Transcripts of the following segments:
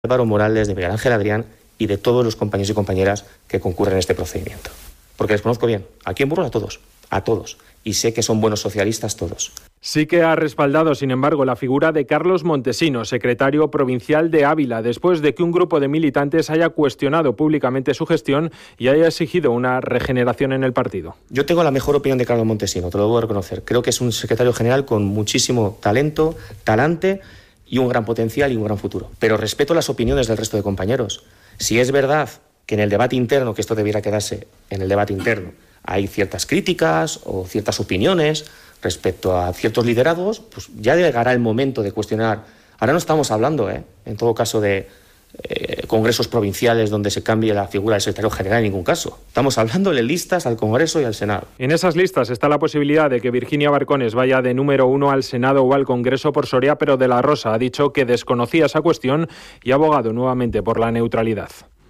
Álvaro Morales, de Miguel Ángel Adrián y de todos los compañeros y compañeras que concurren en este procedimiento. Porque les conozco bien, aquí en Burgos a todos, y sé que son buenos socialistas todos. Sí que ha respaldado, sin embargo, la figura de Carlos Montesinos, secretario provincial de Ávila, después de que un grupo de militantes haya cuestionado públicamente su gestión y haya exigido una regeneración en el partido. Yo tengo la mejor opinión de Carlos Montesinos, te lo debo reconocer. Creo que es un secretario general con muchísimo talante y un gran potencial y un gran futuro. Pero respeto las opiniones del resto de compañeros. Si es verdad que en el debate interno, que esto debiera quedarse en el debate interno, hay ciertas críticas o ciertas opiniones respecto a ciertos liderazgos, pues ya llegará el momento de cuestionar. Ahora no estamos hablando, en todo caso, de congresos provinciales donde se cambie la figura del secretario general en ningún caso. Estamos hablando de listas al Congreso y al Senado. En esas listas está la posibilidad de que Virginia Barcones vaya de número 1 al Senado o al Congreso por Soria, pero De la Rosa ha dicho que desconocía esa cuestión y ha abogado nuevamente por la neutralidad.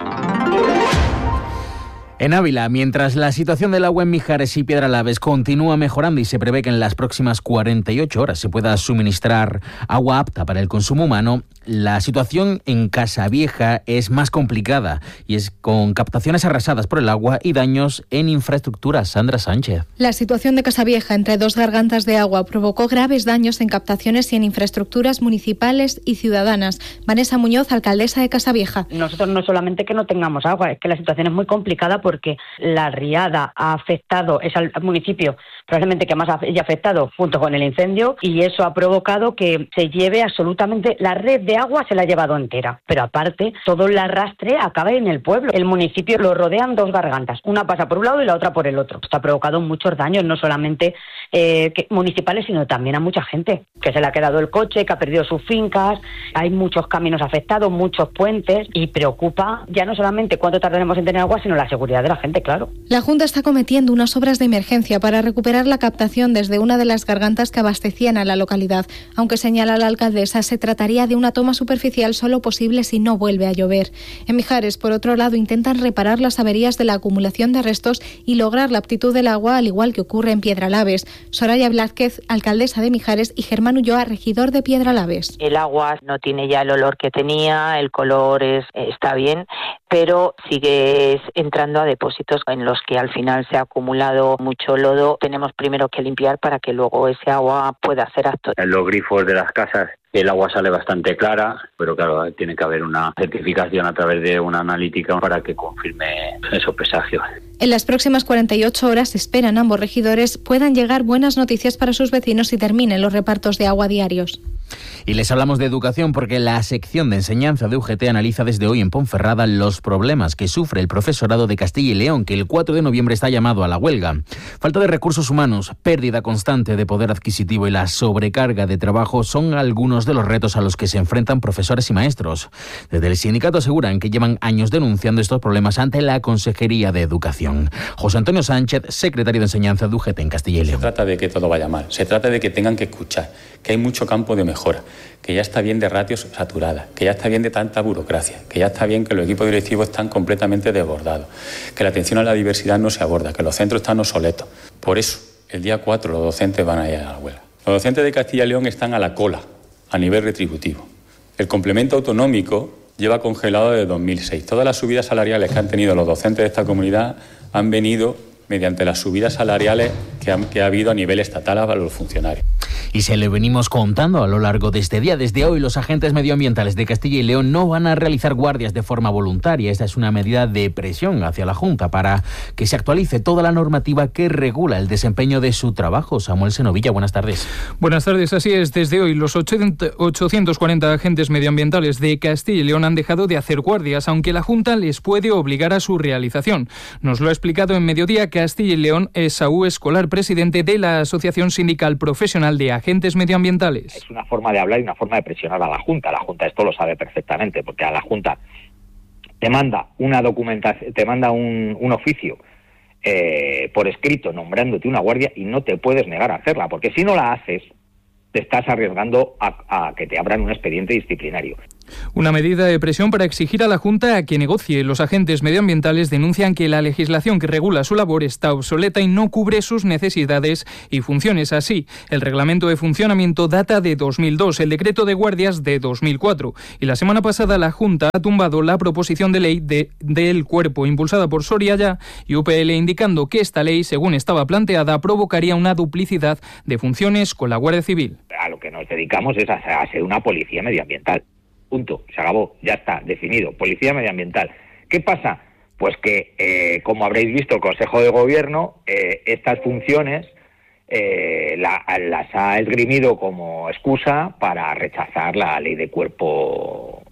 En Ávila, mientras la situación del agua en Mijares y Piedralaves continúa mejorando y se prevé que en las próximas 48 horas se pueda suministrar agua apta para el consumo humano, la situación en Casavieja es más complicada y es con captaciones arrasadas por el agua y daños en infraestructuras. Sandra Sánchez. La situación de Casavieja, entre dos gargantas de agua, provocó graves daños en captaciones y en infraestructuras municipales y ciudadanas. Vanessa Muñoz, alcaldesa de Casavieja. Nosotros no solamente que no tengamos agua, es que la situación es muy complicada porque la riada ha afectado, es al municipio probablemente que más haya afectado junto con el incendio, y eso ha provocado que se lleve absolutamente, la red de agua se la ha llevado entera, pero aparte todo el arrastre acaba en el pueblo. El municipio lo rodean dos gargantas, una pasa por un lado y la otra por el otro. Esto ha provocado muchos daños, no solamente municipales, sino también a mucha gente que se le ha quedado el coche, que ha perdido sus fincas. Hay muchos caminos afectados, muchos puentes, y preocupa ya no solamente cuánto tardaremos en tener agua, sino la seguridad de la gente, claro. La Junta está cometiendo unas obras de emergencia para recuperar la captación desde una de las gargantas que abastecían a la localidad. Aunque señala la alcaldesa, se trataría de una toma superficial solo posible si no vuelve a llover. En Mijares, por otro lado, intentan reparar las averías de la acumulación de restos y lograr la aptitud del agua, al igual que ocurre en Piedralaves. Soraya Blázquez, alcaldesa de Mijares, y Germán Ulloa, regidor de Piedralaves. El agua no tiene ya el olor que tenía, el color está bien, pero sigue entrando a depósitos en los que al final se ha acumulado mucho lodo. Tenemos primero que limpiar para que luego ese agua pueda ser apto. En los grifos de las casas el agua sale bastante clara, pero claro, tiene que haber una certificación a través de una analítica para que confirme esos presagios. En las próximas 48 horas esperan ambos regidores puedan llegar buenas noticias para sus vecinos y terminen los repartos de agua diarios. Y les hablamos de educación porque la sección de enseñanza de UGT analiza desde hoy en Ponferrada los problemas que sufre el profesorado de Castilla y León, que el 4 de noviembre está llamado a la huelga. Falta de recursos humanos, pérdida constante de poder adquisitivo y la sobrecarga de trabajo son algunos de los retos a los que se enfrentan profesores y maestros. Desde el sindicato aseguran que llevan años denunciando estos problemas ante la Consejería de Educación. José Antonio Sánchez, secretario de Enseñanza de UGT en Castilla y León. Se trata de que todo vaya mal, se trata de que tengan que escuchar, que hay mucho campo de mejora, que ya está bien de ratios saturadas, que ya está bien de tanta burocracia, que ya está bien que los equipos directivos están completamente desbordados, que la atención a la diversidad no se aborda, que los centros están obsoletos. Por eso, el día 4 los docentes van a ir a la huelga. Los docentes de Castilla y León están a la cola a nivel retributivo. El complemento autonómico lleva congelado desde 2006. Todas las subidas salariales que han tenido los docentes de esta comunidad han venido mediante las subidas salariales que ha habido a nivel estatal a los funcionarios. Y se le venimos contando a lo largo de este día. Desde hoy los agentes medioambientales de Castilla y León no van a realizar guardias de forma voluntaria. Esta es una medida de presión hacia la Junta para que se actualice toda la normativa que regula el desempeño de su trabajo. Samuel Senovilla, buenas tardes. Buenas tardes, así es. Desde hoy los 840 agentes medioambientales de Castilla y León han dejado de hacer guardias, aunque la Junta les puede obligar a su realización. Nos lo ha explicado en Mediodía Castilla y León Esaú Escolar, presidente de la Asociación Sindical Profesional de Agentes Medioambientales. Es una forma de hablar y una forma de presionar a la Junta. La Junta esto lo sabe perfectamente, porque a la Junta te manda una documentación, te manda un oficio por escrito nombrándote una guardia y no te puedes negar a hacerla, porque si no la haces te estás arriesgando a que te abran un expediente disciplinario. Una medida de presión para exigir a la Junta a que negocie. Los agentes medioambientales denuncian que la legislación que regula su labor está obsoleta y no cubre sus necesidades y funciones. Así, el reglamento de funcionamiento data de 2002, el decreto de guardias de 2004. Y la semana pasada la Junta ha tumbado la proposición de ley del cuerpo impulsada por Soriaya y UPL, indicando que esta ley, según estaba planteada, provocaría una duplicidad de funciones con la Guardia Civil. A lo que nos dedicamos es a ser una policía medioambiental. Punto, se acabó, ya está, definido, policía medioambiental. ¿Qué pasa? Pues que, como habréis visto, el Consejo de Gobierno, estas funciones las ha esgrimido como excusa para rechazar la ley de cuerpo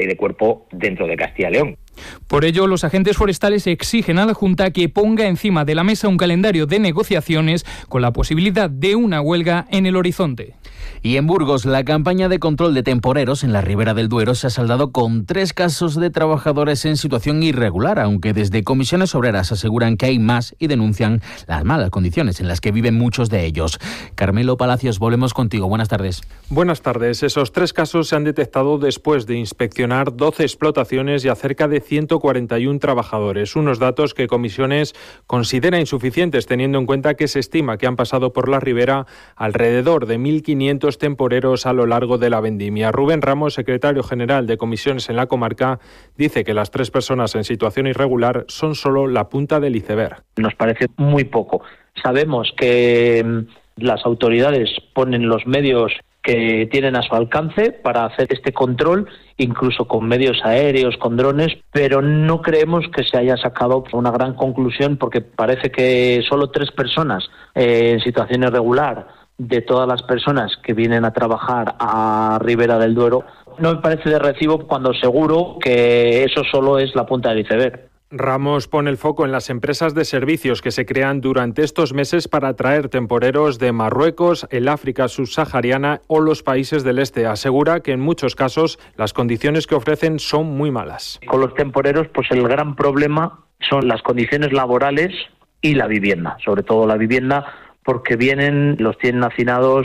dentro de Castilla y León. Por ello, los agentes forestales exigen a la Junta que ponga encima de la mesa un calendario de negociaciones con la posibilidad de una huelga en el horizonte. Y en Burgos, la campaña de control de temporeros en la Ribera del Duero se ha saldado con 3 casos de trabajadores en situación irregular, aunque desde comisiones obreras aseguran que hay más y denuncian las malas condiciones en las que viven muchos de ellos. Carmelo Palacios, volvemos contigo. Buenas tardes. Buenas tardes. Esos 3 casos se han detectado después de inspeccionar 12 explotaciones y a cerca de 141 trabajadores. Unos datos que comisiones considera insuficientes, teniendo en cuenta que se estima que han pasado por la ribera alrededor de 1.500 temporeros a lo largo de la vendimia. Rubén Ramos, secretario general de comisiones en la comarca, dice que las 3 personas en situación irregular son solo la punta del iceberg. Nos parece muy poco. Sabemos que las autoridades ponen los medios que tienen a su alcance para hacer este control, incluso con medios aéreos, con drones, pero no creemos que se haya sacado una gran conclusión, porque parece que solo 3 personas en situación irregular de todas las personas que vienen a trabajar a Ribera del Duero. No me parece de recibo cuando seguro que eso solo es la punta del iceberg. Ramos pone el foco en las empresas de servicios que se crean durante estos meses para atraer temporeros de Marruecos, el África subsahariana o los países del este. Asegura que en muchos casos las condiciones que ofrecen son muy malas. Con los temporeros, pues el gran problema son las condiciones laborales y la vivienda, sobre todo la vivienda, porque los tienen hacinados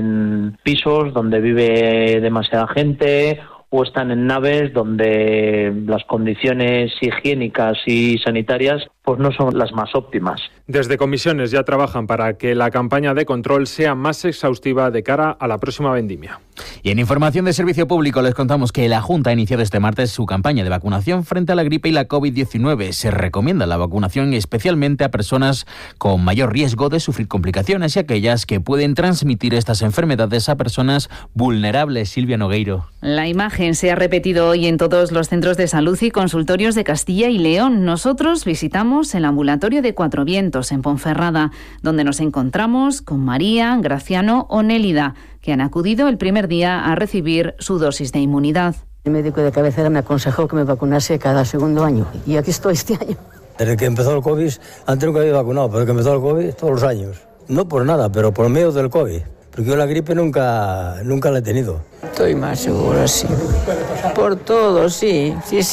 en pisos donde vive demasiada gente, o están en naves donde las condiciones higiénicas y sanitarias pues no son las más óptimas. Desde comisiones ya trabajan para que la campaña de control sea más exhaustiva de cara a la próxima vendimia. Y en información de servicio público les contamos que la Junta ha iniciado este martes su campaña de vacunación frente a la gripe y la COVID-19. Se recomienda la vacunación especialmente a personas con mayor riesgo de sufrir complicaciones y aquellas que pueden transmitir estas enfermedades a personas vulnerables. Silvia Nogueiro. La imagen se ha repetido hoy en todos los centros de salud y consultorios de Castilla y León. Nosotros visitamos el ambulatorio de Cuatro Vientos en Ponferrada, donde nos encontramos con María, Graciano o Nélida, que han acudido el primer día a recibir su dosis de inmunidad. El médico de cabecera me aconsejó que me vacunase cada segundo año y aquí estoy este año. Desde que empezó el COVID, antes nunca había vacunado, pero que empezó el COVID todos los años. No por nada, pero por medio del COVID. Porque yo la gripe nunca la he tenido. Estoy más segura, sí. Por todo, sí.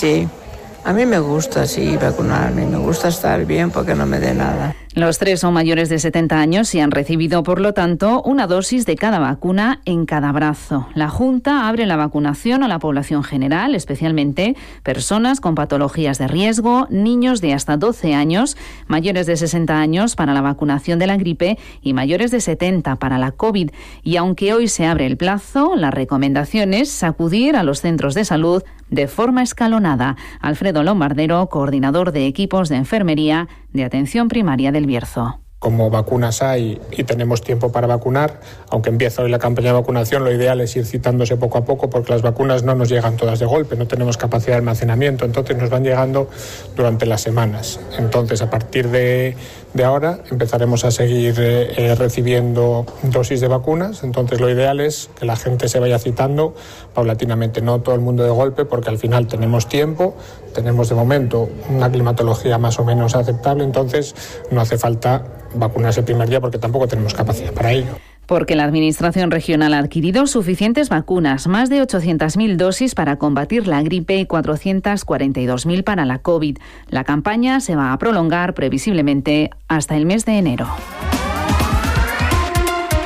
A mí me gusta, sí, vacunarme. Me gusta estar bien porque no me dé nada. Los 3 son mayores de 70 años y han recibido, por lo tanto, una dosis de cada vacuna en cada brazo. La Junta abre la vacunación a la población general, especialmente personas con patologías de riesgo, niños de hasta 12 años, mayores de 60 años para la vacunación de la gripe y mayores de 70 para la COVID. Y aunque hoy se abre el plazo, la recomendación es acudir a los centros de salud de forma escalonada. Alfredo Lombardero, coordinador de equipos de enfermería de atención primaria del Bierzo. Como vacunas hay y tenemos tiempo para vacunar, aunque empieza hoy la campaña de vacunación, lo ideal es ir citándose poco a poco porque las vacunas no nos llegan todas de golpe, no tenemos capacidad de almacenamiento, entonces nos van llegando durante las semanas. Entonces, a partir de ahora empezaremos a seguir recibiendo dosis de vacunas, entonces lo ideal es que la gente se vaya citando paulatinamente, no todo el mundo de golpe, porque al final tenemos tiempo, tenemos de momento una climatología más o menos aceptable, entonces no hace falta vacunarse el primer día porque tampoco tenemos capacidad para ello. Porque la Administración regional ha adquirido suficientes vacunas, más de 800.000 dosis para combatir la gripe y 442.000 para la COVID. La campaña se va a prolongar previsiblemente hasta el mes de enero.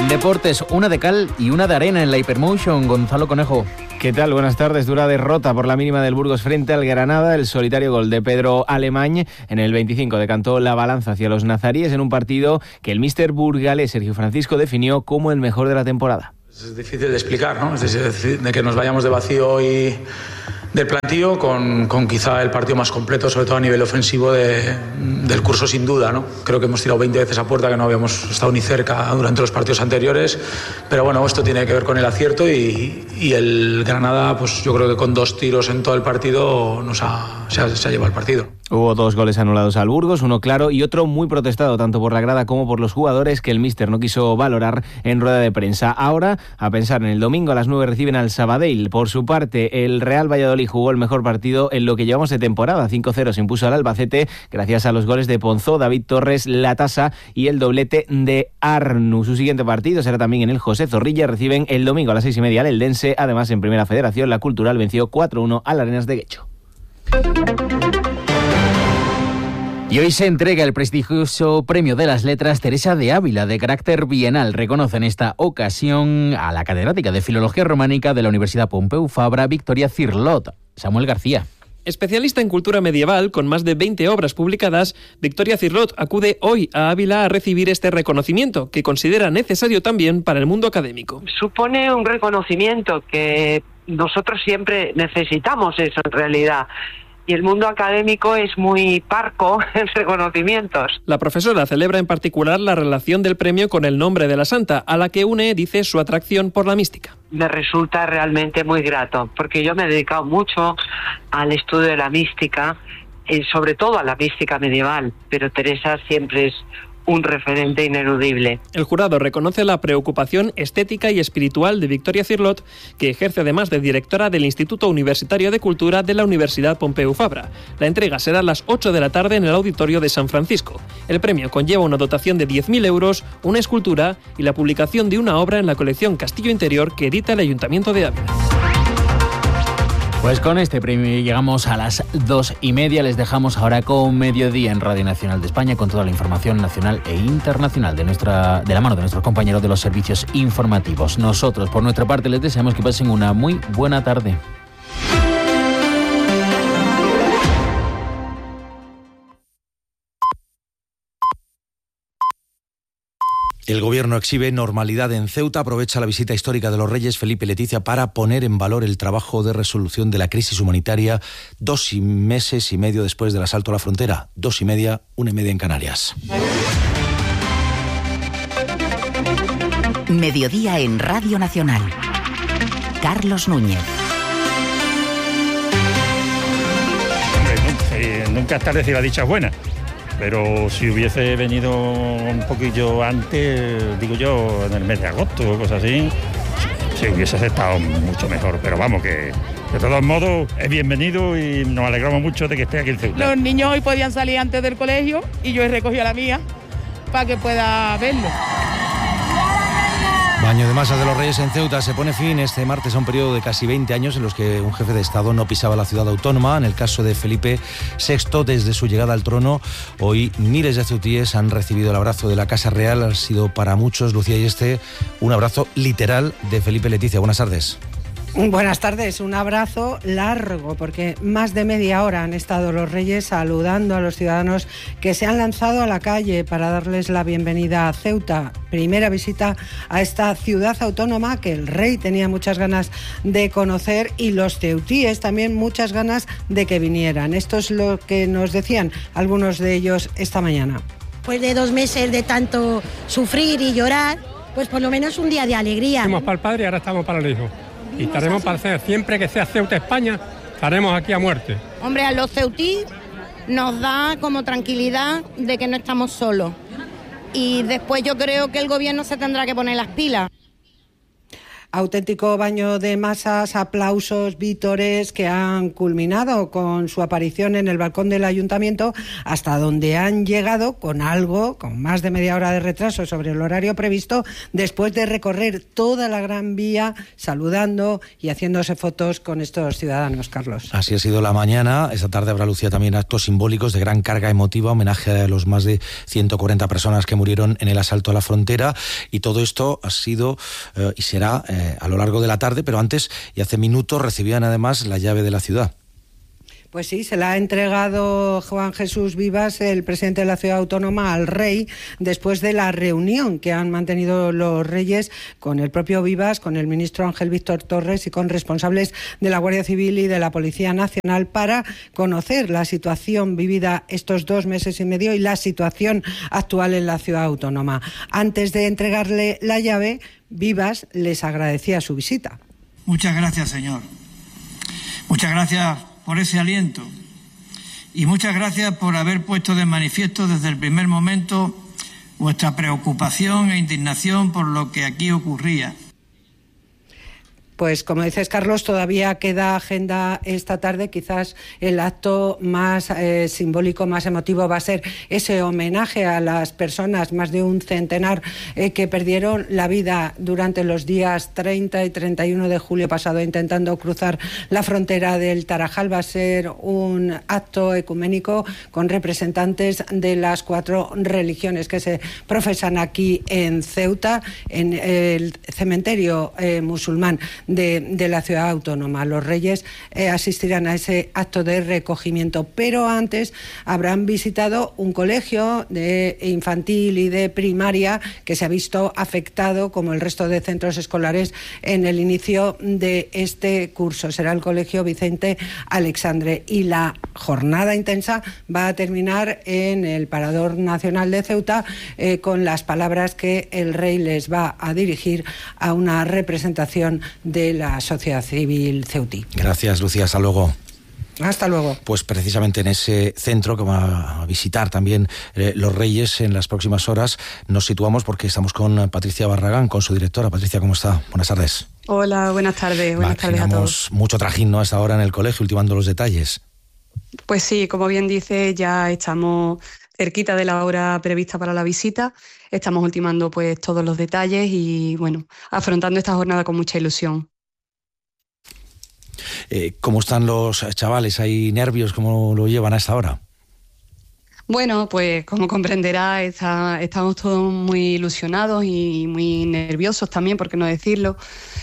En deportes, una de cal y una de arena en la Hypermotion. Gonzalo Conejo. ¿Qué tal? Buenas tardes. Dura derrota por la mínima del Burgos frente al Granada. El solitario gol de Pedro Alemany en el 25 decantó la balanza hacia los nazaríes en un partido que el míster burgalés Sergio Francisco definió como el mejor de la temporada. Es difícil de explicar, ¿no? Es decir, de que nos vayamos de vacío hoy del plantío con quizá el partido más completo, sobre todo a nivel ofensivo del curso, sin duda, ¿no? Creo que hemos tirado 20 veces a puerta, que no habíamos estado ni cerca durante los partidos anteriores, pero bueno, esto tiene que ver con el acierto y el Granada, pues yo creo que con 2 tiros en todo el partido se ha llevado el partido. Hubo 2 goles anulados al Burgos, uno claro y otro muy protestado tanto por la grada como por los jugadores, que el míster no quiso valorar en rueda de prensa. Ahora, a pensar en el domingo a las 9 reciben al Sabadell. Por su parte, el Real Valladolid jugó el mejor partido en lo que llevamos de temporada. 5-0 se impuso al Albacete gracias a los goles de Ponzó, David Torres, Latasa y el doblete de Arnu. Su siguiente partido será también en el José Zorrilla. Reciben el domingo a las 6:30 al Eldense. Además, en Primera Federación, la Cultural venció 4-1 al Arenas de Guecho. Y hoy se entrega el prestigioso Premio de las Letras Teresa de Ávila, de carácter bienal. Reconoce en esta ocasión a la catedrática de Filología Románica de la Universidad Pompeu Fabra, Victoria Cirlot. Samuel García. Especialista en cultura medieval, con más de 20 obras publicadas, Victoria Cirlot acude hoy a Ávila a recibir este reconocimiento, que considera necesario también para el mundo académico. Supone un reconocimiento que nosotros siempre necesitamos, eso en realidad. Y el mundo académico es muy parco en reconocimientos. La profesora celebra en particular la relación del premio con el nombre de la santa, a la que une, dice, su atracción por la mística. Me resulta realmente muy grato, porque yo me he dedicado mucho al estudio de la mística, sobre todo a la mística medieval, pero Teresa siempre es un referente ineludible. El jurado reconoce la preocupación estética y espiritual de Victoria Cirlot, que ejerce además de directora del Instituto Universitario de Cultura de la Universidad Pompeu Fabra. La entrega será a las 8 de la tarde en el Auditorio de San Francisco. El premio conlleva una dotación de 10.000 euros, una escultura y la publicación de una obra en la colección Castillo Interior que edita el Ayuntamiento de Ávila. Pues con este premio llegamos a las 2:30. Les dejamos ahora con Mediodía en Radio Nacional de España, con toda la información nacional e internacional de la mano de nuestros compañeros de los servicios informativos. Nosotros, por nuestra parte, les deseamos que pasen una muy buena tarde. El Gobierno exhibe normalidad en Ceuta, aprovecha la visita histórica de los Reyes Felipe y Leticia para poner en valor el trabajo de resolución de la crisis humanitaria 2 meses y medio después del asalto a la frontera. 2:30, 1:30 en Canarias. Mediodía en Radio Nacional. Carlos Núñez. Hombre, nunca es tarde si la dicha es buena. Pero si hubiese venido un poquillo antes, digo yo, en el mes de agosto o cosas así, sí hubiese estado mucho mejor. Pero vamos, que de todos modos es bienvenido y nos alegramos mucho de que esté aquí en Ceuta. Los niños hoy podían salir antes del colegio y yo he recogido a la mía para que pueda verlo. Baño de masas de los Reyes en Ceuta. Se pone fin este martes a un periodo de casi 20 años en los que un jefe de Estado no pisaba la ciudad autónoma. En el caso de Felipe VI, desde su llegada al trono, hoy miles de ceutíes han recibido el abrazo de la Casa Real. Ha sido para muchos, Lucía y un abrazo literal de Felipe y Leticia. Buenas tardes. Buenas tardes, un abrazo largo, porque más de media hora han estado los Reyes saludando a los ciudadanos que se han lanzado a la calle para darles la bienvenida a Ceuta. Primera visita a esta ciudad autónoma que el rey tenía muchas ganas de conocer y los ceutíes también muchas ganas de que vinieran. Esto es lo que nos decían algunos de ellos esta mañana. Pues de 2 meses de tanto sufrir y llorar, pues por lo menos un día de alegría. Fuimos para el padre y ahora estamos para el hijo. Y estaremos para hacer, siempre que sea Ceuta España, estaremos aquí a muerte. Hombre, a los ceutíes nos da como tranquilidad de que no estamos solos. Y después yo creo que el gobierno se tendrá que poner las pilas. Auténtico baño de masas, aplausos, vítores que han culminado con su aparición en el balcón del Ayuntamiento, hasta donde han llegado con más de media hora de retraso sobre el horario previsto, después de recorrer toda la Gran Vía saludando y haciéndose fotos con estos ciudadanos, Carlos. Así ha sido la mañana. Esta tarde habrá lucido también actos simbólicos de gran carga emotiva, homenaje a los más de 140 personas que murieron en el asalto a la frontera, y todo esto ha sido y será a lo largo de la tarde, pero antes y hace minutos recibían además la llave de la ciudad. Pues sí, se la ha entregado Juan Jesús Vivas, el presidente de la Ciudad Autónoma, al rey, después de la reunión que han mantenido los reyes con el propio Vivas, con el ministro Ángel Víctor Torres y con responsables de la Guardia Civil y de la Policía Nacional, para conocer la situación vivida estos 2 meses y medio y la situación actual en la Ciudad Autónoma. Antes de entregarle la llave, Vivas les agradecía su visita. Muchas gracias, señor. Muchas gracias por ese aliento y muchas gracias por haber puesto de manifiesto desde el primer momento vuestra preocupación e indignación por lo que aquí ocurría. Pues como dices, Carlos, todavía queda agenda esta tarde. Quizás el acto más simbólico, más emotivo va a ser ese homenaje a las personas, más de un centenar, que perdieron la vida durante los días 30 y 31 de julio pasado intentando cruzar la frontera del Tarajal. Va a ser un acto ecuménico con representantes de las 4 religiones que se profesan aquí en Ceuta, en el cementerio musulmán de la Ciudad Autónoma. Los reyes asistirán a ese acto de recogimiento, pero antes habrán visitado un colegio de infantil y de primaria que se ha visto afectado, como el resto de centros escolares, en el inicio de este curso. Será el Colegio Vicente Alexandre, y la jornada intensa va a terminar en el Parador Nacional de Ceuta con las palabras que el rey les va a dirigir a una representación de la sociedad civil ceutí. Gracias, Lucía. Hasta luego. Hasta luego. Pues precisamente en ese centro que va a visitar también los reyes en las próximas horas nos situamos, porque estamos con Patricia Barragán, con su directora. Patricia, ¿cómo está? Buenas tardes. Hola, buenas tardes. Buenas tardes a todos. Mucho trajín, ¿no?, hasta ahora en el colegio, ultimando los detalles. Pues sí, como bien dice, ya estamos cerquita de la hora prevista para la visita. Estamos ultimando pues todos los detalles y bueno, afrontando esta jornada con mucha ilusión. ¿Cómo están los chavales? ¿Hay nervios? ¿Cómo lo llevan a esta hora? Bueno, pues como comprenderá, estamos todos muy ilusionados y muy nerviosos también, por qué no decirlo.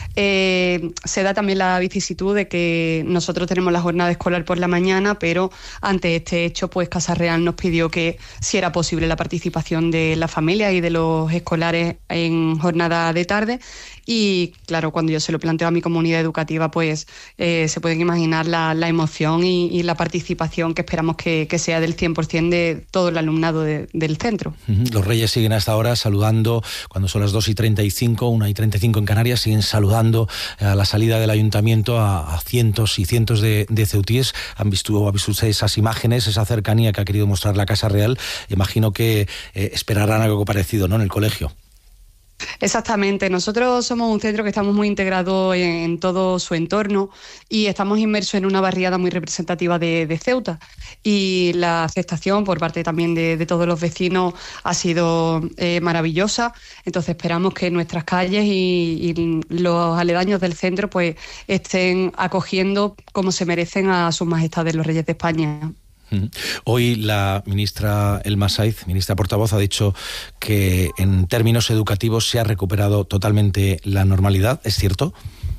Se da también la vicisitud de que nosotros tenemos la jornada escolar por la mañana, pero ante este hecho, pues Casa Real nos pidió que si era posible la participación de la familia y de los escolares en jornada de tarde. Y claro, cuando yo se lo planteo a mi comunidad educativa, pues se pueden imaginar la emoción y la participación que esperamos que sea del 100% de todo el alumnado del centro. Los reyes siguen hasta ahora saludando, cuando son las 2:35, 1:35 en Canarias, siguen saludando a la salida del ayuntamiento a cientos y cientos de ceutíes. ¿Ha visto usted esas imágenes, esa cercanía que ha querido mostrar la Casa Real? Imagino que esperarán algo parecido, ¿no?, en el colegio. Exactamente, nosotros somos un centro que estamos muy integrados en todo su entorno y estamos inmersos en una barriada muy representativa de Ceuta, y la aceptación por parte también de todos los vecinos ha sido maravillosa. Entonces esperamos que nuestras calles y los aledaños del centro pues estén acogiendo como se merecen a sus majestades los reyes de España. Hoy la ministra Elma Saiz, ministra portavoz, ha dicho que en términos educativos se ha recuperado totalmente la normalidad. ¿Es cierto?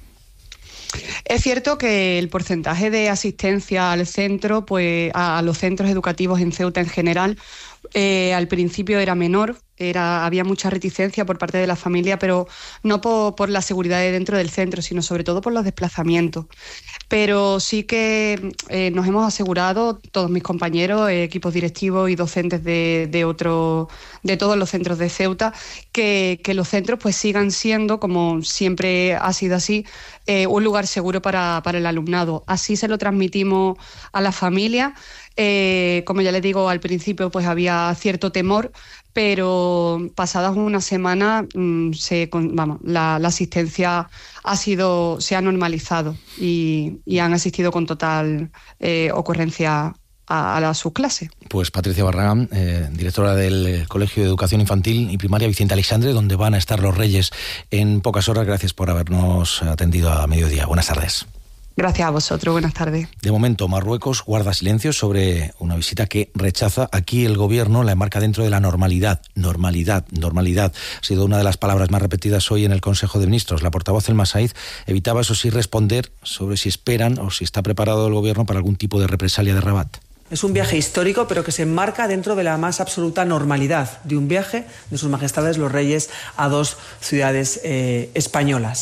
Es cierto que el porcentaje de asistencia al centro, pues a los centros educativos en Ceuta en general, al principio era menor. Había mucha reticencia por parte de la familia, pero no por la seguridad de dentro del centro, sino sobre todo por los desplazamientos. Pero sí que nos hemos asegurado, todos mis compañeros, equipos directivos y docentes de todos los centros de Ceuta, que los centros pues sigan siendo, como siempre ha sido así, un lugar seguro para el alumnado. Así se lo transmitimos a la familia. Como ya les digo, al principio pues había había cierto temor, pero pasadas una semana la asistencia se ha normalizado y han asistido con total ocurrencia a sus clases. Pues Patricia Barragán, directora del Colegio de Educación Infantil y Primaria Vicente Aleixandre, donde van a estar los Reyes en pocas horas. Gracias por habernos atendido a mediodía. Buenas tardes. Gracias a vosotros, buenas tardes. De momento, Marruecos guarda silencio sobre una visita que rechaza. Aquí el gobierno la enmarca dentro de la normalidad. Normalidad. Ha sido una de las palabras más repetidas hoy en el Consejo de Ministros. La portavoz Elma Said evitaba, eso sí, responder sobre si esperan o si está preparado el gobierno para algún tipo de represalia de Rabat. Es un viaje histórico, pero que se enmarca dentro de la más absoluta normalidad de un viaje de sus majestades los reyes a dos ciudades españolas.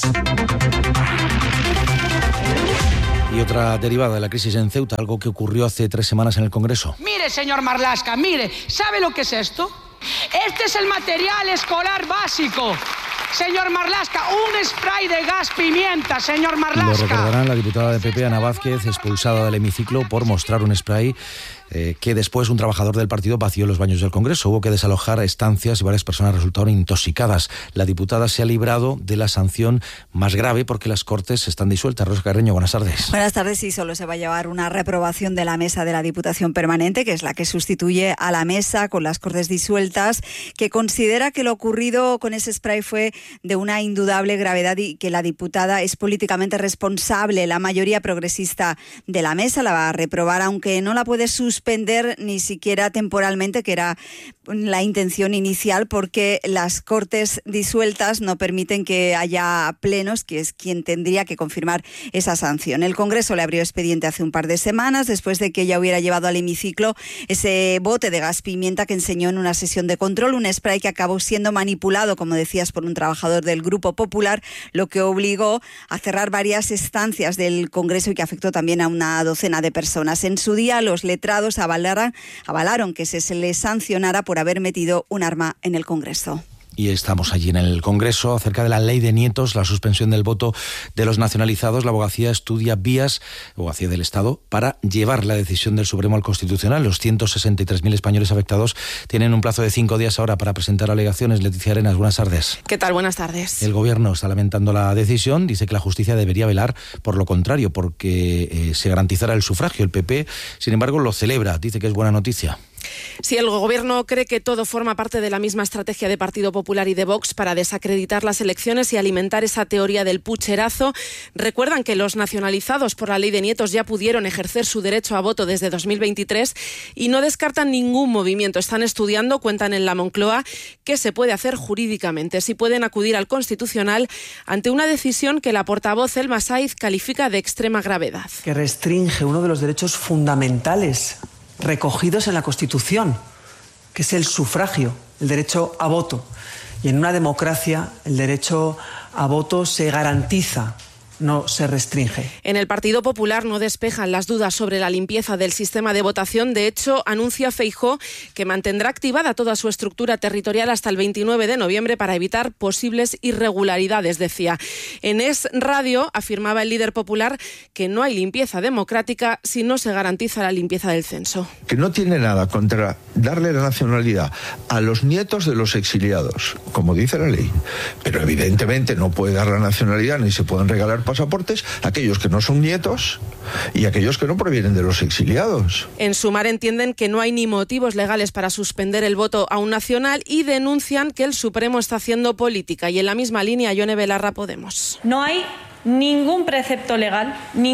Y otra derivada de la crisis en Ceuta, algo que ocurrió hace 3 semanas en el Congreso. Mire, señor Marlaska, mire, ¿sabe lo que es esto? Este es el material escolar básico. Señor Marlaska, un spray de gas pimienta, señor Marlaska. Lo recordarán la diputada de PP, Ana Vázquez, expulsada del hemiciclo por mostrar un spray que después un trabajador del partido vació los baños del Congreso. Hubo que desalojar estancias y varias personas resultaron intoxicadas. La diputada se ha librado de la sanción más grave porque las Cortes están disueltas. Rosa Carreño, buenas tardes. Buenas tardes. Sí, solo se va a llevar una reprobación de la mesa de la Diputación Permanente, que es la que sustituye a la mesa con las Cortes disueltas, que considera que lo ocurrido con ese spray fue de una indudable gravedad y que la diputada es políticamente responsable. La mayoría progresista de la mesa la va a reprobar, aunque no la puede suspender ni siquiera temporalmente, que era la intención inicial, porque las Cortes disueltas no permiten que haya plenos, que es quien tendría que confirmar esa sanción. El Congreso le abrió expediente hace un par de semanas, después de que ella hubiera llevado al hemiciclo ese bote de gas pimienta que enseñó en una sesión de control, un spray que acabó siendo manipulado, como decías, por un trabajador del Grupo Popular, lo que obligó a cerrar varias estancias del Congreso y que afectó también a una docena de personas. En su día, los letrados avalaron que se les sancionara por haber metido un arma en el Congreso. Y estamos allí en el Congreso acerca de la ley de nietos, la suspensión del voto de los nacionalizados. La abogacía estudia vías, abogacía del Estado, para llevar la decisión del Supremo al Constitucional. Los 163.000 españoles afectados tienen un plazo de 5 días ahora para presentar alegaciones. Leticia Arenas, buenas tardes. ¿Qué tal? Buenas tardes. El Gobierno está lamentando la decisión, dice que la justicia debería velar por lo contrario, porque se garantizara el sufragio. El PP, sin embargo, lo celebra, dice que es buena noticia. Sí, el Gobierno cree que todo forma parte de la misma estrategia de Partido Popular y de Vox para desacreditar las elecciones y alimentar esa teoría del pucherazo. Recuerdan que los nacionalizados por la ley de nietos ya pudieron ejercer su derecho a voto desde 2023 y no descartan ningún movimiento. Están estudiando, cuentan en la Moncloa, qué se puede hacer jurídicamente, si pueden acudir al Constitucional ante una decisión que la portavoz Elma Said califica de extrema gravedad. Que restringe uno de los derechos fundamentales recogidos en la Constitución, que es el sufragio, el derecho a voto. Y en una democracia el derecho a voto se garantiza, no se restringe. En el Partido Popular no despejan las dudas sobre la limpieza del sistema de votación. De hecho, anuncia Feijóo que mantendrá activada toda su estructura territorial hasta el 29 de noviembre para evitar posibles irregularidades, decía. En Es Radio afirmaba el líder popular que no hay limpieza democrática si no se garantiza la limpieza del censo. Que no tiene nada contra darle la nacionalidad a los nietos de los exiliados, como dice la ley, pero evidentemente no puede dar la nacionalidad ni se pueden regalar pasaportes a aquellos que no son nietos y aquellos que no provienen de los exiliados. En Sumar entienden que no hay ni motivos legales para suspender el voto a un nacional y denuncian que el Supremo está haciendo política. Y en la misma línea, Ione Belarra, Podemos. No hay ningún precepto legal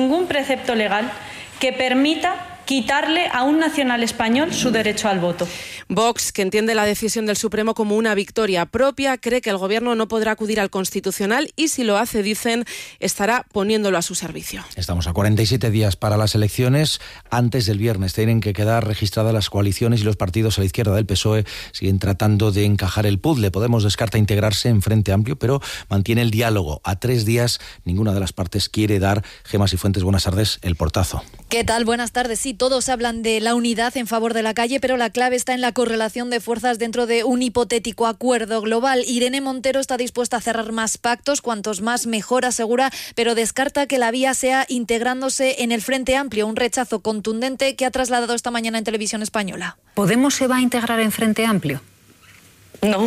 que permita quitarle a un nacional español su derecho al voto. Vox, que entiende la decisión del Supremo como una victoria propia, cree que el Gobierno no podrá acudir al Constitucional y si lo hace, dicen, estará poniéndolo a su servicio. Estamos a 47 días para las elecciones. Antes del viernes tienen que quedar registradas las coaliciones y los partidos a la izquierda del PSOE siguen tratando de encajar el puzzle. Podemos descarta integrarse en Frente Amplio, pero mantiene el diálogo. A 3 días, ninguna de las partes quiere dar, Gemma Cifuentes, buenas tardes, el portazo. ¿Qué tal? Buenas tardes. Sí, sí, todos hablan de la unidad en favor de la calle, pero la clave está en la correlación de fuerzas dentro de un hipotético acuerdo global. Irene Montero está dispuesta a cerrar más pactos, cuantos más mejor, asegura, pero descarta que la vía sea integrándose en el Frente Amplio, un rechazo contundente que ha trasladado esta mañana en Televisión Española. ¿Podemos se va a integrar en Frente Amplio? No.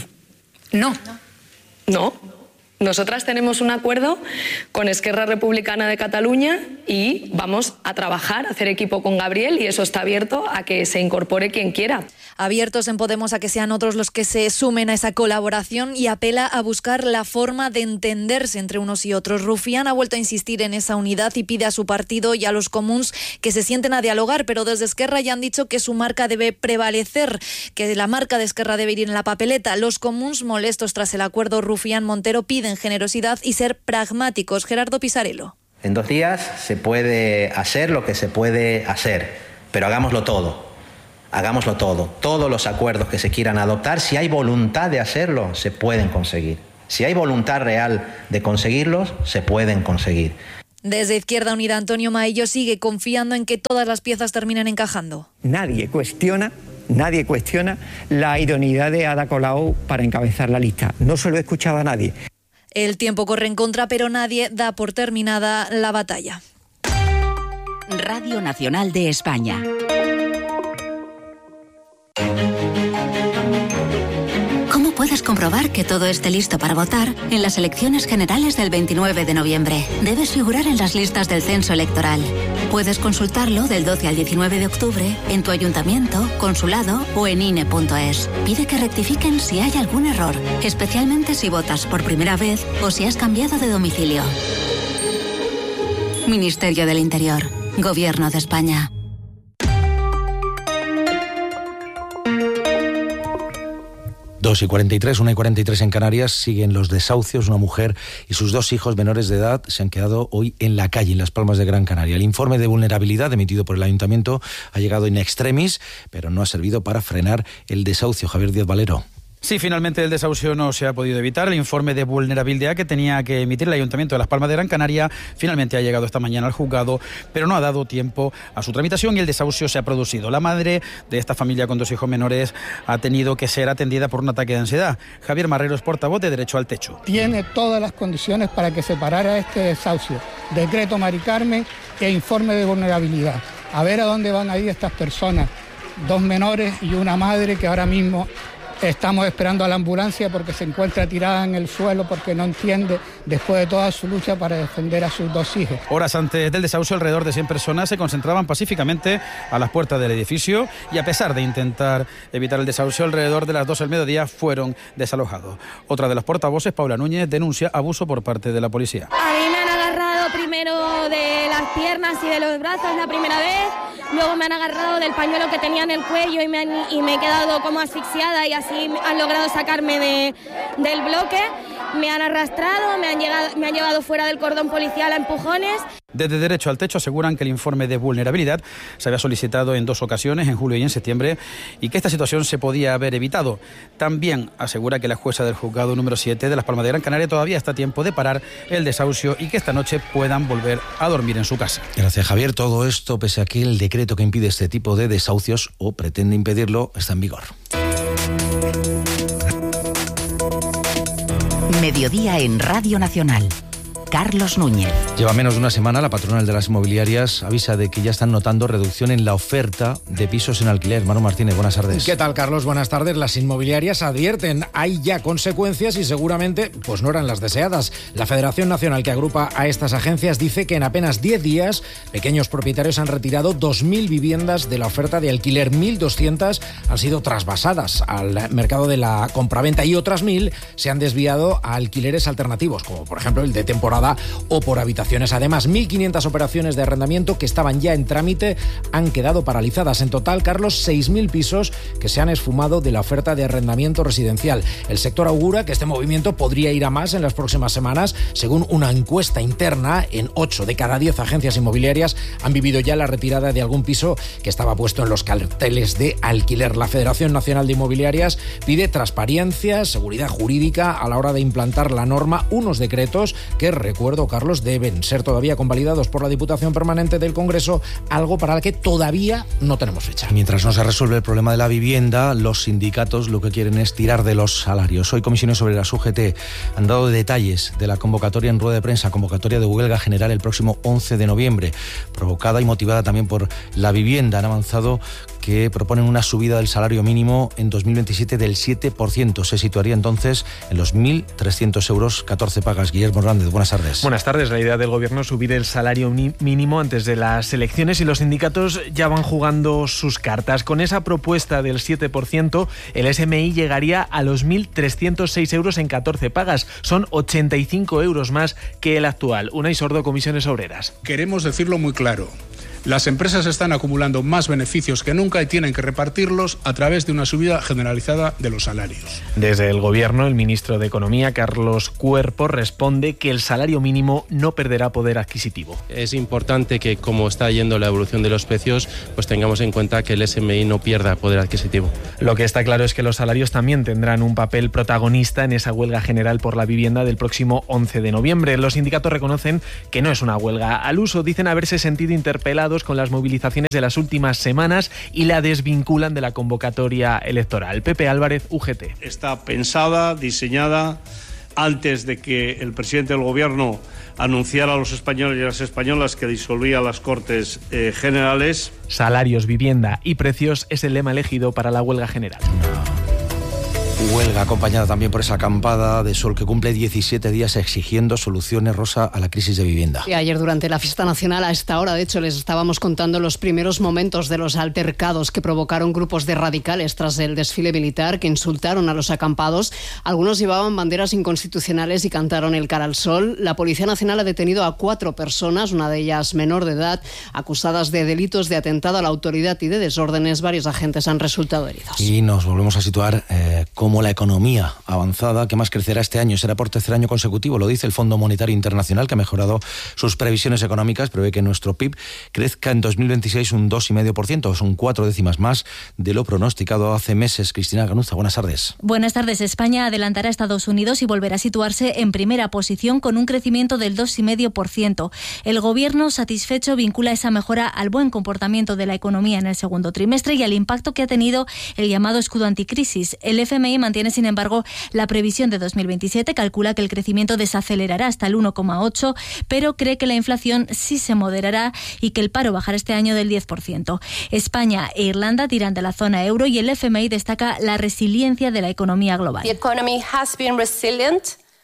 No. Nosotras tenemos un acuerdo con Esquerra Republicana de Cataluña y vamos a trabajar, a hacer equipo con Gabriel, y eso está abierto a que se incorpore quien quiera. Abiertos en Podemos a que sean otros los que se sumen a esa colaboración, y apela a buscar la forma de entenderse entre unos y otros. Rufián ha vuelto a insistir en esa unidad y pide a su partido y a los comuns que se sienten a dialogar, pero desde Esquerra ya han dicho que su marca debe prevalecer, que la marca de Esquerra debe ir en la papeleta. Los comuns, molestos tras el acuerdo Rufián-Montero, piden generosidad y ser pragmáticos. Gerardo Pisarello. En 2 días se puede hacer lo que se puede hacer, pero hagámoslo todo. Hagámoslo todo. Todos los acuerdos que se quieran adoptar, si hay voluntad de hacerlo, se pueden conseguir. Si hay voluntad real de conseguirlos, se pueden conseguir. Desde Izquierda Unida, Antonio Maillo sigue confiando en que todas las piezas terminen encajando. Nadie cuestiona la idoneidad de Ada Colau para encabezar la lista. No se lo he escuchado a nadie. El tiempo corre en contra, pero nadie da por terminada la batalla. Radio Nacional de España. ¿Cómo puedes comprobar que todo esté listo para votar en las elecciones generales del 29 de noviembre? Debes figurar en las listas del censo electoral. Puedes consultarlo del 12 al 19 de octubre en tu ayuntamiento, consulado o en INE.es. Pide que rectifiquen si hay algún error, especialmente si votas por primera vez o si has cambiado de domicilio. Ministerio del Interior, Gobierno de España. Dos y 43, 1:43 en Canarias, siguen los desahucios. Una mujer y sus 2 hijos menores de edad se han quedado hoy en la calle, en Las Palmas de Gran Canaria. El informe de vulnerabilidad emitido por el Ayuntamiento ha llegado in extremis, pero no ha servido para frenar el desahucio. Javier Díaz Valero. Sí, finalmente el desahucio no se ha podido evitar. El informe de vulnerabilidad que tenía que emitir el Ayuntamiento de Las Palmas de Gran Canaria finalmente ha llegado esta mañana al juzgado, pero no ha dado tiempo a su tramitación y el desahucio se ha producido. La madre de esta familia con 2 hijos menores ha tenido que ser atendida por un ataque de ansiedad. Javier Marrero es portavoz de Derecho al Techo. Tiene todas las condiciones para que se parara este desahucio. Decreto Mari Carmen e informe de vulnerabilidad. A ver a dónde van a ir estas personas. 2 menores y una madre que ahora mismo estamos esperando a la ambulancia porque se encuentra tirada en el suelo porque no entiende, después de toda su lucha para defender a sus 2 hijos. Horas antes del desahucio, alrededor de 100 personas se concentraban pacíficamente a las puertas del edificio y a pesar de intentar evitar el desahucio, alrededor de las 12 del mediodía fueron desalojados. Otra de las portavoces, Paula Núñez, denuncia abuso por parte de la policía. A mí me han agarrado primero de las piernas y de los brazos la primera vez, luego me han agarrado del pañuelo que tenía en el cuello y me he quedado como asfixiada y así han logrado sacarme del bloque, me han arrastrado, me han llevado fuera del cordón policial a empujones. Desde Derecho al Techo aseguran que el informe de vulnerabilidad se había solicitado en 2 ocasiones, en julio y en septiembre, y que esta situación se podía haber evitado. También asegura que la jueza del juzgado número 7 de Las Palmas de Gran Canaria todavía está a tiempo de parar el desahucio y que esta noche puedan volver a dormir en su casa. Gracias, Javier. Todo esto pese a que el decreto que impide este tipo de desahucios, o pretende impedirlo, está en vigor. Mediodía en Radio Nacional. Carlos Núñez. Lleva menos de una semana, la patronal de las inmobiliarias avisa de que ya están notando reducción en la oferta de pisos en alquiler. Manu Martínez, buenas tardes. ¿Qué tal, Carlos? Buenas tardes. Las inmobiliarias advierten, hay ya consecuencias y seguramente pues no eran las deseadas. La Federación Nacional que agrupa a estas agencias dice que en apenas 10 días pequeños propietarios han retirado 2.000 viviendas de la oferta de alquiler. 1.200 han sido trasvasadas al mercado de la compraventa y otras 1.000 se han desviado a alquileres alternativos, como por ejemplo el de temporada o por habitaciones. Además, 1.500 operaciones de arrendamiento que estaban ya en trámite han quedado paralizadas. En total, Carlos, 6.000 pisos que se han esfumado de la oferta de arrendamiento residencial. El sector augura que este movimiento podría ir a más en las próximas semanas. Según una encuesta interna, en 8 de cada 10 agencias inmobiliarias han vivido ya la retirada de algún piso que estaba puesto en los carteles de alquiler. La Federación Nacional de Inmobiliarias pide transparencia, seguridad jurídica a la hora de implantar la norma, unos decretos que recuerdo, Carlos, deben ser todavía convalidados por la Diputación Permanente del Congreso, algo para el que todavía no tenemos fecha. Mientras no se resuelve el problema de la vivienda, los sindicatos lo que quieren es tirar de los salarios. Hoy Comisiones Obreras, UGT, han dado detalles de la convocatoria en rueda de prensa, convocatoria de huelga general el próximo 11 de noviembre, provocada y motivada también por la vivienda. Han avanzado que proponen una subida del salario mínimo en 2027 del 7%. Se situaría entonces en los 1.300 euros, 14 pagas. Guillermo Hernández, buenas tardes. Buenas tardes. La idea del Gobierno es subir el salario mínimo antes de las elecciones y los sindicatos ya van jugando sus cartas. Con esa propuesta del 7%, el SMI llegaría a los 1.306 euros en 14 pagas. Son 85 euros más que el actual. Unai Sordo, Comisiones Obreras. Queremos decirlo muy claro. Las empresas están acumulando más beneficios que nunca y tienen que repartirlos a través de una subida generalizada de los salarios. Desde el Gobierno, el ministro de Economía, Carlos Cuerpo, responde que el salario mínimo no perderá poder adquisitivo. Es importante que, como está yendo la evolución de los precios, pues tengamos en cuenta que el SMI no pierda poder adquisitivo. Lo que está claro es que los salarios también tendrán un papel protagonista en esa huelga general por la vivienda del próximo 11 de noviembre. Los sindicatos reconocen que no es una huelga al uso, dicen haberse sentido interpelados con las movilizaciones de las últimas semanas y la desvinculan de la convocatoria electoral. Pepe Álvarez, UGT. Está pensada, diseñada antes de que el presidente del Gobierno anunciara a los españoles y a las españolas que disolvía las Cortes Generales. Salarios, vivienda y precios es el lema elegido para la huelga general. Huelga acompañada también por esa acampada de sol que cumple 17 días exigiendo soluciones, Rosa, a la crisis de vivienda. Y ayer durante la fiesta nacional, a esta hora, de hecho, les estábamos contando los primeros momentos de los altercados que provocaron grupos de radicales tras el desfile militar que insultaron a los acampados. Algunos llevaban banderas inconstitucionales y cantaron el cara al sol. La Policía Nacional ha detenido a 4 personas, una de ellas menor de edad, acusadas de delitos de atentado a la autoridad y de desórdenes. Varios agentes han resultado heridos. Y nos volvemos a situar como la economía avanzada, que más crecerá este año, será por tercer año consecutivo, lo dice el Fondo Monetario Internacional, que ha mejorado sus previsiones económicas, prevé que nuestro PIB crezca en 2026 un 2,5%, son 4 décimas más de lo pronosticado hace meses. Cristina Ganuza, buenas tardes. Buenas tardes. España adelantará a Estados Unidos y volverá a situarse en primera posición con un crecimiento del 2,5%. El Gobierno, satisfecho, vincula esa mejora al buen comportamiento de la economía en el segundo trimestre y al impacto que ha tenido el llamado escudo anticrisis. El FMI mantiene, sin embargo, la previsión de 2027, calcula que el crecimiento desacelerará hasta el 1,8%, pero cree que la inflación sí se moderará y que el paro bajará este año del 10%. España e Irlanda tiran de la zona euro y el FMI destaca la resiliencia de la economía global. The economy has been resilient.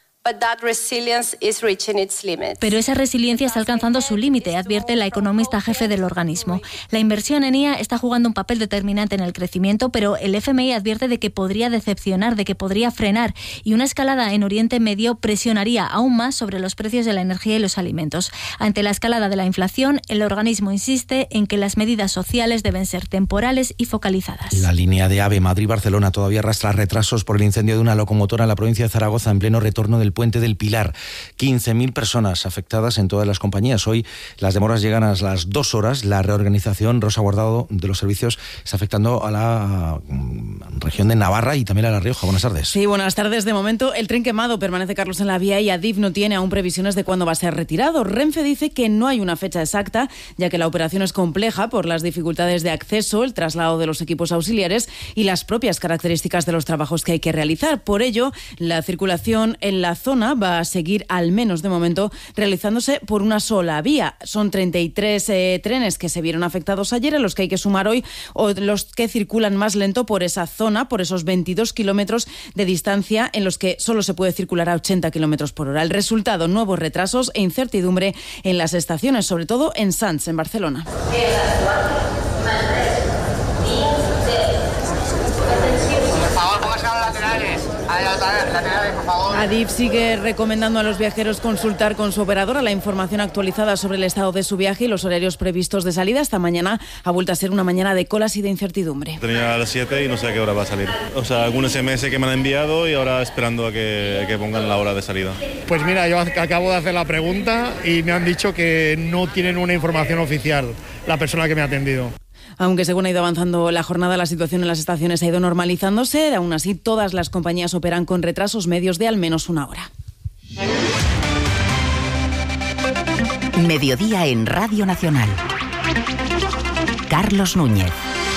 Pero esa resiliencia está alcanzando su límite, advierte la economista jefe del organismo. La inversión en IA está jugando un papel determinante en el crecimiento, pero el FMI advierte de que podría decepcionar, de que podría frenar, y una escalada en Oriente Medio presionaría aún más sobre los precios de la energía y los alimentos. Ante la escalada de la inflación, el organismo insiste en que las medidas sociales deben ser temporales y focalizadas. La línea de AVE Madrid-Barcelona todavía arrastra retrasos por el incendio de una locomotora en la provincia de Zaragoza en pleno retorno del Puente del Pilar. 15.000 personas afectadas en todas las compañías. Hoy las demoras llegan a las 2 horas. La reorganización, Rosa Guardado, de los servicios está afectando a la región de Navarra y también a La Rioja. Buenas tardes. Sí, buenas tardes. De momento, el tren quemado permanece, Carlos, en la vía y Adif no tiene aún previsiones de cuándo va a ser retirado. Renfe dice que no hay una fecha exacta, ya que la operación es compleja por las dificultades de acceso, el traslado de los equipos auxiliares y las propias características de los trabajos que hay que realizar. Por ello, la circulación en la zona va a seguir, al menos de momento, realizándose por una sola vía. Son 33 trenes que se vieron afectados ayer, a los que hay que sumar hoy los que circulan más lento por esa zona, por esos 22 kilómetros de distancia en los que solo se puede circular a 80 kilómetros por hora. El resultado, nuevos retrasos e incertidumbre en las estaciones, sobre todo en Sants, en Barcelona. Adif sigue recomendando a los viajeros consultar con su operadora la información actualizada sobre el estado de su viaje y los horarios previstos de salida. Esta mañana ha vuelto a ser una mañana de colas y de incertidumbre. Tenía a las 7 y no sé a qué hora va a salir. O sea, algún SMS que me han enviado y ahora esperando a que pongan la hora de salida. Pues mira, yo acabo de hacer la pregunta y me han dicho que no tienen una información oficial la persona que me ha atendido. Aunque según ha ido avanzando la jornada, la situación en las estaciones ha ido normalizándose. Aún así, todas las compañías operan con retrasos medios de al menos una hora. Mediodía en Radio Nacional. Carlos Núñez.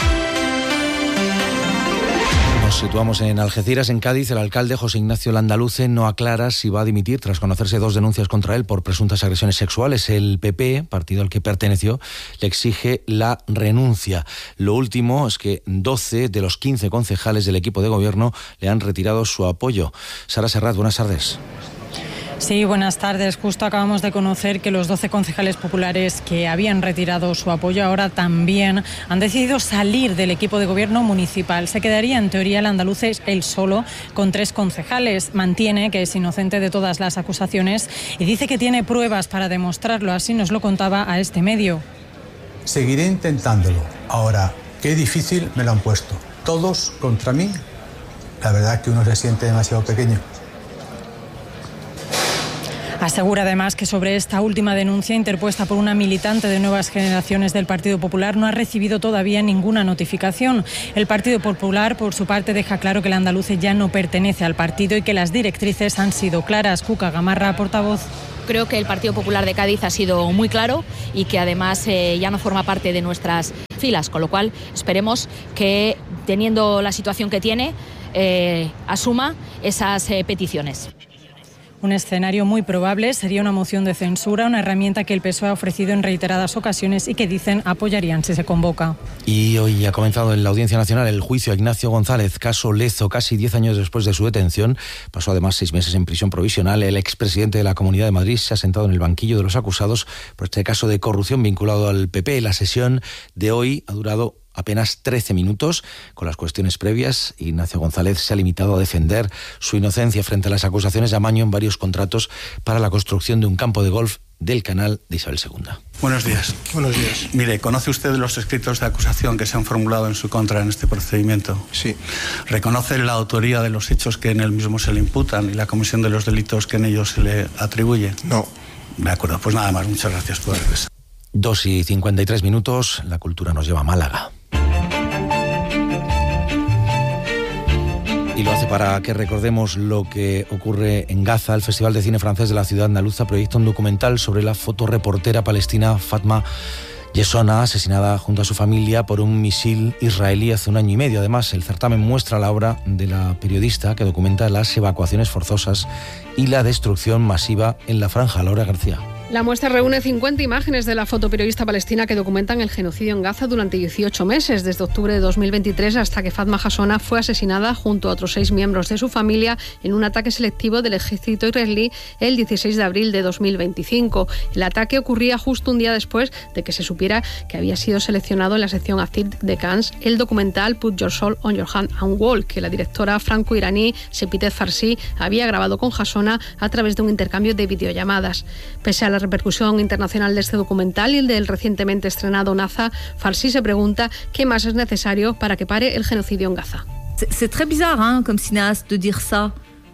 Nos situamos en Algeciras, en Cádiz. El alcalde José Ignacio Landaluce no aclara si va a dimitir tras conocerse 2 denuncias contra él por presuntas agresiones sexuales. El PP, partido al que perteneció, le exige la renuncia. Lo último es que 12 de los 15 concejales del equipo de gobierno le han retirado su apoyo. Sara Serrat, buenas tardes. Sí, buenas tardes. Justo acabamos de conocer que los 12 concejales populares que habían retirado su apoyo ahora también han decidido salir del equipo de gobierno municipal. Se quedaría en teoría el Landaluce él solo con 3 concejales. Mantiene que es inocente de todas las acusaciones y dice que tiene pruebas para demostrarlo. Así nos lo contaba a este medio. Seguiré intentándolo. Ahora, qué difícil me lo han puesto. Todos contra mí. La verdad es que uno se siente demasiado pequeño. Asegura además que sobre esta última denuncia interpuesta por una militante de Nuevas Generaciones del Partido Popular no ha recibido todavía ninguna notificación. El Partido Popular, por su parte, deja claro que el Landaluce ya no pertenece al partido y que las directrices han sido claras. Cuca Gamarra, portavoz. Creo que el Partido Popular de Cádiz ha sido muy claro y que además ya no forma parte de nuestras filas, con lo cual esperemos que, teniendo la situación que tiene, asuma esas peticiones. Un escenario muy probable sería una moción de censura, una herramienta que el PSOE ha ofrecido en reiteradas ocasiones y que dicen apoyarían si se convoca. Y hoy ha comenzado en la Audiencia Nacional el juicio a Ignacio González, caso Lezo. Casi 10 años después de su detención, pasó además 6 meses en prisión provisional. El expresidente de la Comunidad de Madrid se ha sentado en el banquillo de los acusados por este caso de corrupción vinculado al PP. La sesión de hoy ha durado apenas 13 minutos. Con las cuestiones previas, Ignacio González se ha limitado a defender su inocencia frente a las acusaciones de amaño en varios contratos para la construcción de un campo de golf del canal de Isabel II. Buenos días. Buenos días. Mire, ¿conoce usted los escritos de acusación que se han formulado en su contra en este procedimiento? Sí. ¿Reconoce la autoría de los hechos que en él mismo se le imputan y la comisión de los delitos que en ellos se le atribuye? No. De acuerdo, pues nada más. Muchas gracias por regresar. 2:53. La cultura nos lleva a Málaga. Y lo hace para que recordemos lo que ocurre en Gaza. El Festival de Cine Francés de la ciudad andaluza proyecta un documental sobre la fotoreportera palestina Fatma Yesona, asesinada junto a su familia por un misil israelí hace 1 año y medio. Además, el certamen muestra la obra de la periodista que documenta las evacuaciones forzosas y la destrucción masiva en la franja. Laura García. La muestra reúne 50 imágenes de la fotoperiodista palestina que documentan el genocidio en Gaza durante 18 meses, desde octubre de 2023 hasta que Fatma Yesona fue asesinada junto a otros 6 miembros de su familia en un ataque selectivo del ejército israelí el 16 de abril de 2025. El ataque ocurría justo un día después de que se supiera que había sido seleccionado en la sección Acid de Cannes el documental Put Your Soul on Your Hand and Walk, que la directora franco-iraní Sepideh Farsi había grabado con Yesona a través de un intercambio de videollamadas. Pese a la repercusión internacional de este documental y el del recientemente estrenado Naza, Farsi se pregunta qué más es necesario para que pare el genocidio en Gaza. C'est très bizarre, comme cinéaste de dire ça.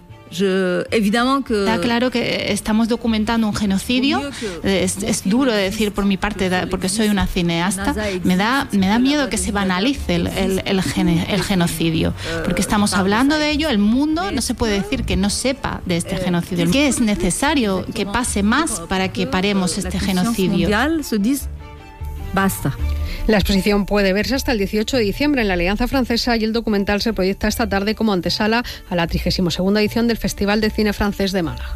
Está claro que estamos documentando un genocidio. Es duro de decir por mi parte, porque soy una cineasta. Me da miedo que se banalice el genocidio, porque estamos hablando de ello. El mundo no se puede decir que no sepa de este genocidio. ¿Qué es necesario que pase más para que paremos este genocidio? Basta. La exposición puede verse hasta el 18 de diciembre en la Alianza Francesa y el documental se proyecta esta tarde como antesala a la 32ª edición del Festival de Cine Francés de Málaga.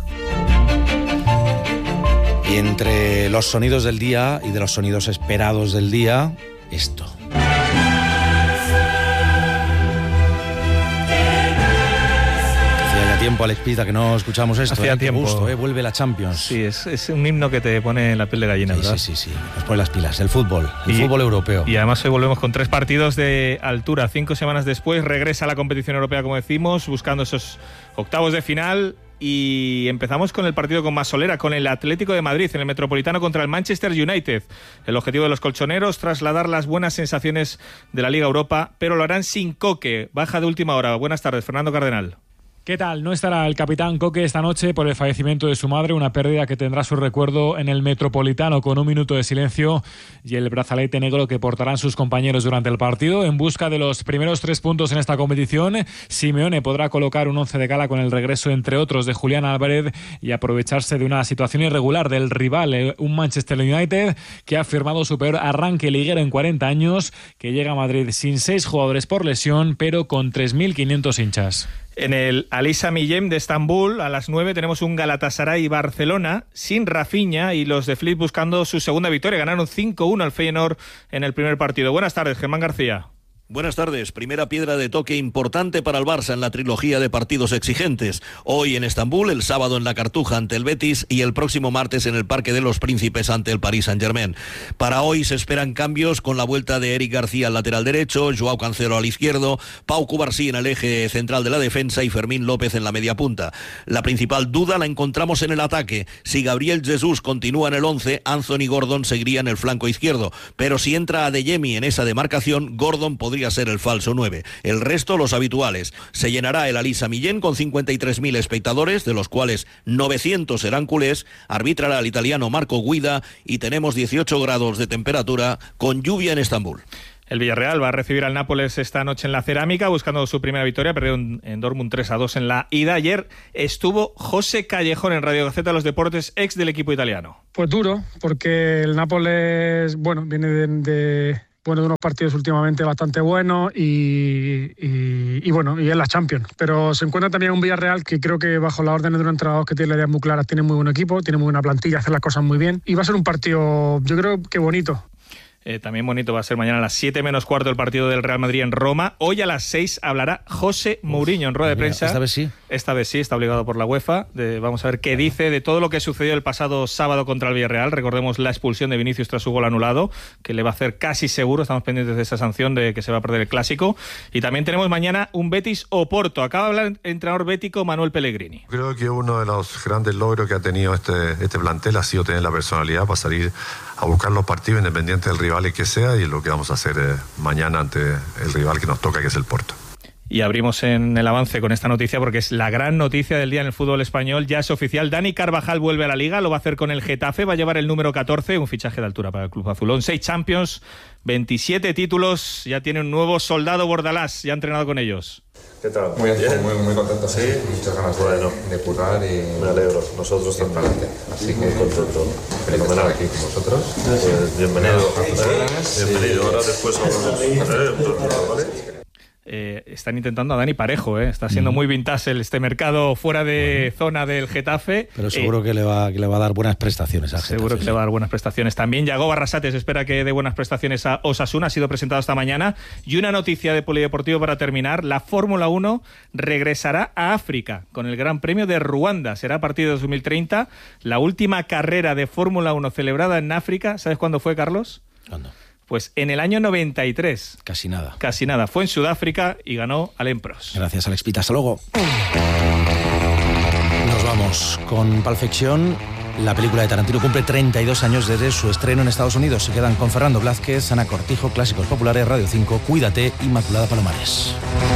Y entre los sonidos del día y de los sonidos esperados del día, esto. Tiempo, Alex Pita, que no escuchamos esto. Hacía tiempo. Gusto, vuelve la Champions. Sí, es un himno que te pone la piel de gallina, sí, ¿verdad? Sí, nos pone las pilas. El fútbol europeo. Y además hoy volvemos con 3 partidos de altura. 5 semanas después regresa a la competición europea, como decimos, buscando esos octavos de final. Y empezamos con el partido con más solera, con el Atlético de Madrid en el Metropolitano contra el Manchester United. El objetivo de los colchoneros, trasladar las buenas sensaciones de la Liga Europa, pero lo harán sin Coque. Baja de última hora. Buenas tardes, Fernando Cardenal. ¿Qué tal? No estará el capitán Coque esta noche por el fallecimiento de su madre, una pérdida que tendrá su recuerdo en el Metropolitano con 1 minuto de silencio y el brazalete negro que portarán sus compañeros durante el partido. En busca de los primeros 3 puntos en esta competición, Simeone podrá colocar un 11 de gala con el regreso, entre otros, de Julián Álvarez y aprovecharse de una situación irregular del rival, un Manchester United que ha firmado su peor arranque liguero en 40 años, que llega a Madrid sin 6 jugadores por lesión, pero con 3.500 hinchas. En el Alisa Millem de Estambul, a las 9 tenemos un Galatasaray Barcelona sin Rafinha y los de Flick buscando su segunda victoria. Ganaron 5-1 al Feyenoord en el primer partido. Buenas tardes, Germán García. Buenas tardes. Primera piedra de toque importante para el Barça en la trilogía de partidos exigentes. Hoy en Estambul, el sábado en la Cartuja ante el Betis y el próximo martes en el Parque de los Príncipes ante el Paris Saint-Germain. Para hoy se esperan cambios con la vuelta de Eric García al lateral derecho, Joao Cancelo al izquierdo, Pau Cubarsí en el eje central de la defensa y Fermín López en la media punta. La principal duda la encontramos en el ataque. Si Gabriel Jesús continúa en el 11, Anthony Gordon seguiría en el flanco izquierdo. Pero si entra Adeyemi en esa demarcación, Gordon podría ser el falso 9. El resto, los habituales. Se llenará el Alisa Millén con 53.000 espectadores, de los cuales 900 serán culés. Arbitrará el italiano Marco Guida y tenemos 18 grados de temperatura con lluvia en Estambul. El Villarreal va a recibir al Nápoles esta noche en la Cerámica buscando su primera victoria. Perdió en Dortmund 3-2 en la ida. Ayer estuvo José Callejón en Radio Gaceta de los Deportes, ex del equipo italiano. Pues duro, porque el Nápoles, viene de unos partidos últimamente bastante buenos y es la Champions. Pero se encuentra también un Villarreal que creo que bajo las órdenes de un entrenador que tiene la idea muy clara, tiene muy buen equipo, tiene muy buena plantilla, hace las cosas muy bien y va a ser un partido, yo creo que bonito. También bonito va a ser mañana a las 7 menos cuarto el partido del Real Madrid en Roma. Hoy a las 6 hablará José Mourinho en rueda de prensa. Esta vez sí. Esta vez sí, está obligado por la UEFA. Vamos a ver qué dice de todo lo que sucedió el pasado sábado contra el Villarreal. Recordemos la expulsión de Vinicius tras su gol anulado, que le va a hacer casi seguro, estamos pendientes de esa sanción de que se va a perder el Clásico. Y también tenemos mañana un Betis-Oporto. Acaba de hablar el entrenador bético Manuel Pellegrini. Creo que uno de los grandes logros que ha tenido este plantel ha sido tener la personalidad para salir a buscar los partidos independientes del rival y que sea, y lo que vamos a hacer mañana ante el rival que nos toca, que es el Porto. Y abrimos en el avance con esta noticia porque es la gran noticia del día en el fútbol español. Ya es oficial, Dani Carvajal vuelve a la Liga, lo va a hacer con el Getafe, va a llevar el número 14, un fichaje de altura para el club azulón. 6 Champions, 27 títulos, ya tiene un nuevo soldado Bordalás, ya ha entrenado con ellos. ¿Qué tal? Muy contento, sí. Muchas ganas de currar y me alegro, nosotros también. Así que contento de estar aquí con vosotros. Pues, bienvenido. Bienvenido. Ahora después hablamos. ¿Vale? Están intentando a Dani Parejo, está siendo muy vintage este mercado fuera de zona del Getafe. Pero seguro que le va a dar buenas prestaciones al Getafe. Seguro que le va a dar buenas prestaciones. También Yago Barrasate se espera que dé buenas prestaciones a Osasuna, ha sido presentado esta mañana. Y una noticia de polideportivo para terminar: la Fórmula 1 regresará a África con el Gran Premio de Ruanda. Será a partir de 2030 la última carrera de Fórmula 1 celebrada en África. ¿Sabes cuándo fue, Carlos? ¿Cuándo? Pues en el año 93. Casi nada. Casi nada. Fue en Sudáfrica y ganó Alain Prost. Gracias, Alex Pita. Hasta luego. Nos vamos con Pulp Fiction. La película de Tarantino cumple 32 años desde su estreno en Estados Unidos. Se quedan con Fernando Blázquez, Ana Cortijo, Clásicos Populares, Radio 5, Cuídate, Inmaculada Palomares.